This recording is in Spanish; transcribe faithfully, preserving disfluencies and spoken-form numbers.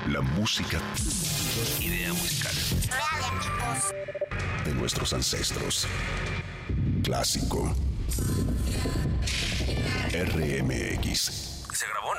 La música. Idea musical. De nuestros ancestros. Clásico. R M X. Se grabó,